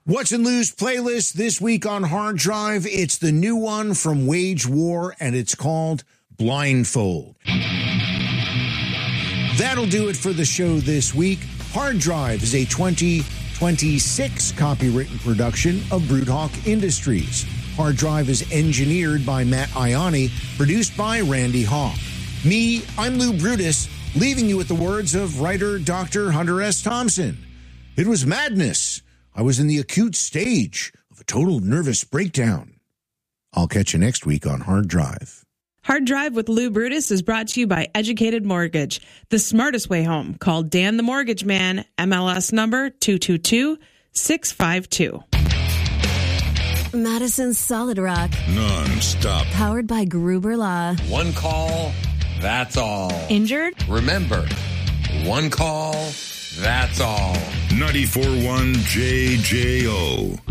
What's in Lou's playlist this week on Hard Drive? It's the new one from Wage War, and it's called Blindfold. That'll do it for the show this week. Hard Drive is a 2026 copywritten production of Broodhawk Industries. Hard Drive is engineered by Matt Ianni, produced by Randy Hawk. Me, I'm Lou Brutus, leaving you with the words of writer Dr. Hunter S. Thompson. It was madness. I was in the acute stage of a total nervous breakdown. I'll catch you next week on Hard Drive. Hard Drive with Lou Brutus is brought to you by Educated Mortgage, the smartest way home. Call Dan the Mortgage Man, MLS number 222652. Madison's Solid Rock. Non-stop. Powered by Gruber Law. One call, that's all. Injured? Remember, one call, that's all. 94.1 JJO.